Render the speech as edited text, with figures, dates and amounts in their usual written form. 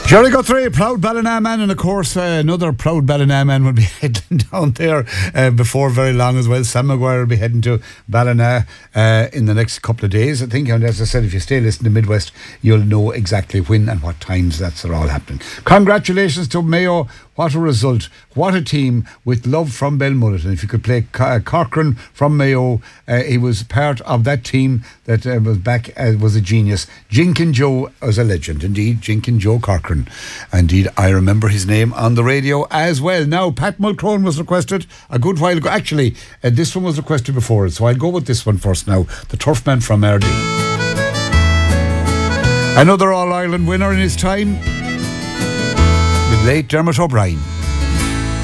Jerry Guthrie, proud Ballina man, and of course another proud Ballina man will be heading down there before very long as well. Sam Maguire will be heading to Ballina in the next couple of days, I think. And as I said, if you stay listening to Midwest, you'll know exactly when and what times that's all happening. Congratulations to Mayo. What a result. What a team with love from Belmullet. And if you could play Corcoran from Mayo, he was part of that team that was back, was a genius. Jinkin Joe was a legend, indeed. Jinkin Joe Corcoran. Indeed, I remember his name on the radio as well. Now, Pat Mulcrone was requested a good while ago. Actually, this one was requested before it, so I'll go with this one first now. The Turfman from Ardee. Another All-Ireland winner in his time, the late Dermot O'Brien.